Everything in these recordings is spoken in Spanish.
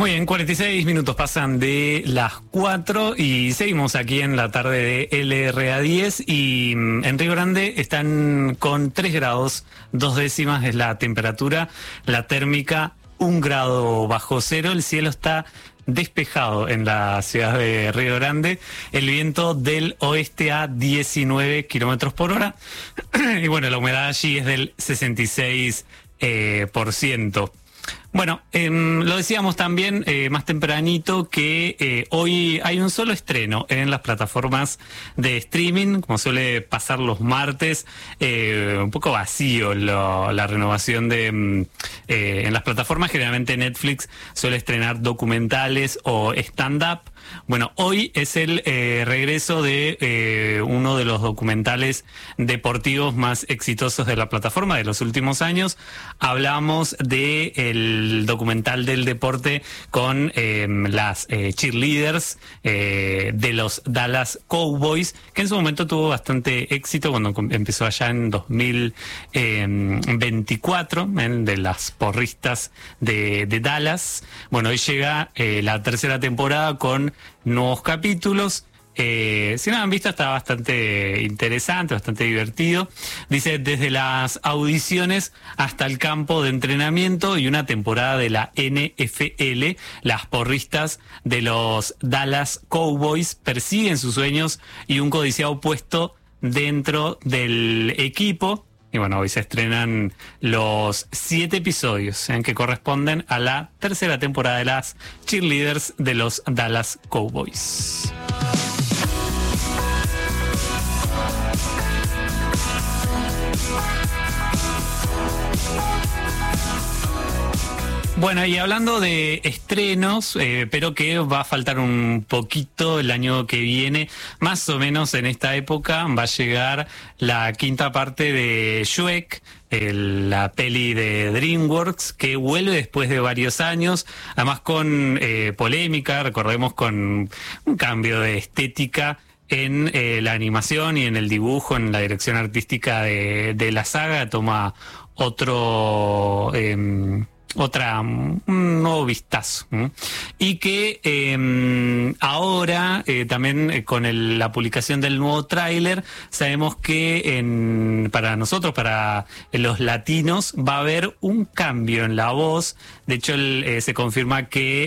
Muy bien, 46 minutos pasan de las 4 y seguimos aquí en la tarde de LRA10 y en Río Grande están con 3 grados, 2 décimas es la temperatura, la térmica 1 grado bajo cero, el cielo está despejado en la ciudad de Río Grande, el viento del oeste a 19 kilómetros por hora y bueno, la humedad allí es del 66%. Bueno, lo decíamos también más tempranito que hoy hay un solo estreno en las plataformas de streaming, como suele pasar los martes, un poco vacío la renovación de en las plataformas. Generalmente Netflix suele estrenar documentales o stand-up. Bueno, hoy es el regreso de uno de los documentales deportivos más exitosos de la plataforma de los últimos años. Hablamos de el documental del deporte con las cheerleaders de los Dallas Cowboys, que en su momento tuvo bastante éxito cuando empezó allá en 2024, de las porristas de Dallas. Bueno, hoy llega la tercera temporada con nuevos capítulos. Si no lo han visto, está bastante interesante, bastante divertido. Dice, desde las audiciones hasta el campo de entrenamiento y una temporada de la NFL, las porristas de los Dallas Cowboys persiguen sus sueños y un codiciado puesto dentro del equipo. Y bueno, hoy se estrenan los 7 episodios que corresponden a la tercera temporada de las cheerleaders de los Dallas Cowboys. Bueno, y hablando de estrenos, pero que va a faltar un poquito el año que viene, más o menos en esta época va a llegar la quinta parte de Shrek, la peli de DreamWorks, que vuelve después de varios años, además con polémica, recordemos, con un cambio de estética en la animación y en el dibujo, en la dirección artística de la saga. Toma un nuevo vistazo, y que ahora también con la publicación del nuevo tráiler sabemos que para nosotros, para los latinos, va a haber un cambio en la voz. De hecho, se confirma que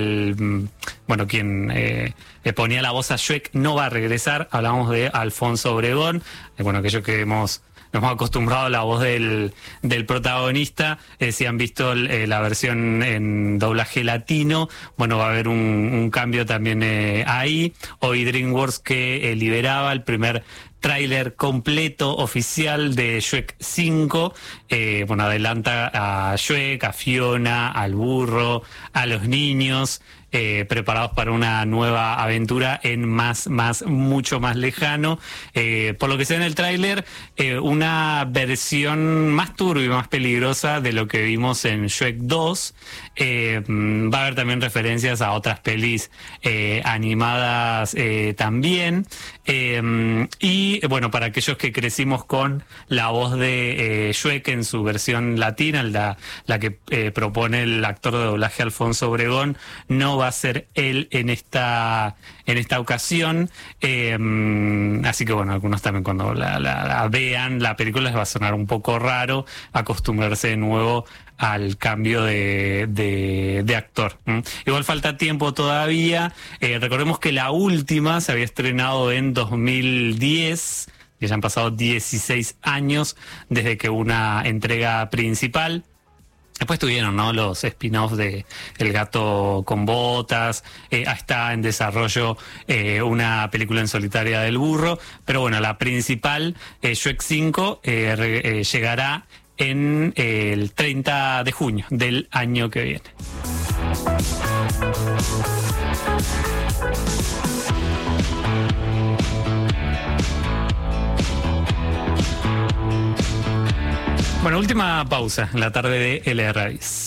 quien ponía la voz a Shrek no va a regresar. Hablamos de Alfonso Obregón, aquello que nos hemos acostumbrado a la voz del protagonista. Si han visto la versión en doblaje latino, bueno, va a haber un cambio también ahí. Hoy DreamWorks que liberaba el primer tráiler completo oficial de Shrek 5, adelanta a Shrek, a Fiona, al burro, a los niños, preparados para una nueva aventura en mucho más lejano. Por lo que se ve en el tráiler, una versión más turbia y más peligrosa de lo que vimos en Shrek 2. Va a haber también referencias a otras pelis animadas también. Y bueno, para aquellos que crecimos con la voz de Shrek en su versión latina, la que propone el actor de doblaje Alfonso Obregón, no va a ser él en esta ocasión. Así que bueno, algunos también cuando la vean la película les va a sonar un poco raro acostumbrarse de nuevo al cambio de actor. Igual falta tiempo todavía. Recordemos que la última se había estrenado en 2010, que ya han pasado 16 años desde que una entrega principal. Después tuvieron, ¿no?, los spin-offs de El gato con botas. Está en desarrollo una película en solitaria del burro. Pero bueno, la principal, Shrek 5, llegará en el 30 de junio del año que viene. Bueno, última pausa en la tarde de LRA10.